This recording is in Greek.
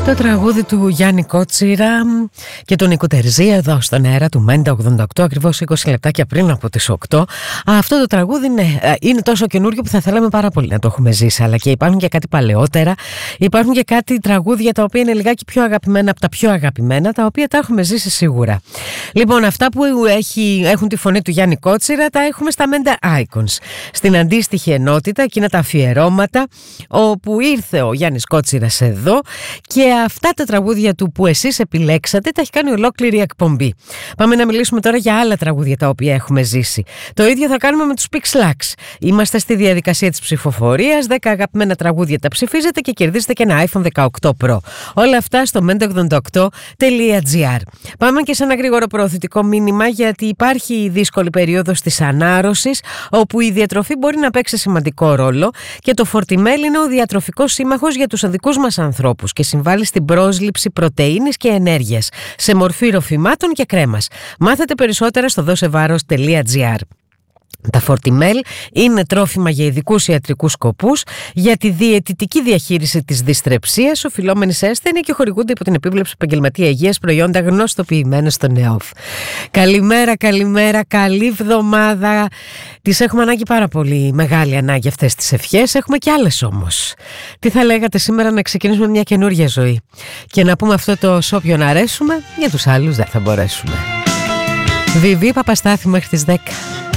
Το τραγούδι του Γιάννη Κότσιρα και του Νίκου Τερζή εδώ στον αέρα του Μέντα 88, ακριβώς 20 λεπτάκια πριν από τις 8. Αυτό το τραγούδι είναι τόσο καινούριο που θα θέλαμε πάρα πολύ να το έχουμε ζήσει, αλλά και υπάρχουν και κάτι παλαιότερα. Υπάρχουν και κάτι τραγούδια τα οποία είναι λιγάκι πιο αγαπημένα από τα πιο αγαπημένα, τα οποία τα έχουμε ζήσει σίγουρα. Λοιπόν, αυτά που έχουν τη φωνή του Γιάννη Κότσιρα τα έχουμε στα Μέντα Icons. Στην αντίστοιχη ενότητα, εκείνα τα αφιερώματα όπου ήρθε ο Γιάννης Κότσιρας εδώ και αυτά τα τραγούδια του που εσείς επιλέξατε τα έχει κάνει ολόκληρη εκπομπή. Πάμε να μιλήσουμε τώρα για άλλα τραγούδια τα οποία έχουμε ζήσει. Το ίδιο θα κάνουμε με τους Pixlax. Είμαστε στη διαδικασία της ψηφοφορίας. 10 αγαπημένα τραγούδια τα ψηφίζετε και κερδίζετε και ένα iPhone 18 Pro. Όλα αυτά στο menta88.gr. Πάμε και σε ένα γρήγορο προωθητικό μήνυμα, γιατί υπάρχει η δύσκολη περίοδος της ανάρρωσης, όπου η διατροφή μπορεί να παίξει σημαντικό ρόλο και το Fortimel είναι ο διατροφικός σύμμαχος για τους δικούς μας ανθρώπους και συμβάλλει στην πρόσληψη πρωτεΐνης και ενέργειας σε μορφή ροφημάτων και κρέμας. Μάθετε περισσότερα στο δώσεβάρος.gr. Τα Fortimel είναι τρόφιμα για ειδικούς ιατρικούς σκοπούς, για τη διαιτητική διαχείριση της δυστρεψίας, οφειλόμενης σε ασθένεια, και χορηγούνται υπό την επίβλεψη επαγγελματία υγείας, προϊόντα γνωστοποιημένα στον ΕΟΦ. Καλημέρα, καλή εβδομάδα. Τις έχουμε ανάγκη πάρα πολύ, μεγάλη ανάγκη αυτές τις ευχές. Έχουμε και άλλες όμως. Τι θα λέγατε σήμερα να ξεκινήσουμε μια καινούργια ζωή και να πούμε αυτό το «σ' όποιον αρέσουμε, για τους άλλους δεν θα μπορέσουμε». Βιβί Παπαστάθη μέχρι τις 10.